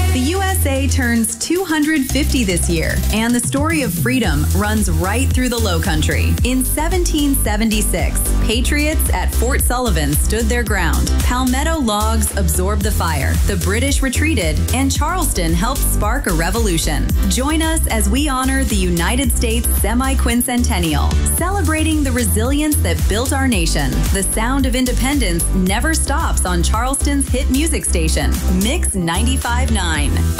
The USA turns 250 this year, and the story of freedom runs right through the Low Country. In 1776, patriots at Fort Sullivan stood their ground. Palmetto logs absorbed the fire. The British retreated, and Charleston helped spark a revolution. Join us as we honor the United States semi-quincentennial, celebrating the resilience that built our nation. The sound of independence never stops on Charleston's hit music station, Mix 95.9.